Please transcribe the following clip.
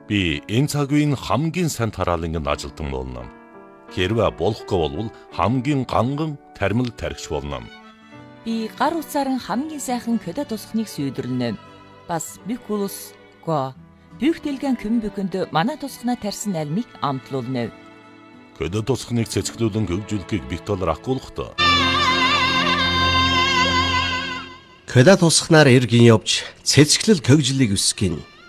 Би энэ цаг үеийн хамгийн сайн тараалангийн ажилтан болно. Хэрвээ болохгүй бол хамгийн ганган тармил тархич болно. Би гар утсаар хамгийн сайхан көдө тусахныг сүйдэрнэ. Бас бикулус го бүхтэлгэн көмбөкөнд манай тусахна тарсан альмыг амтлуулна. Көдө тусахныг цэцгэлүүлэн хөгжүүлэхийг Виктор ахгуулхтаа. Көдө тусахнаар эргэн явж цэцгэлэл хөгжлийг өсгөн.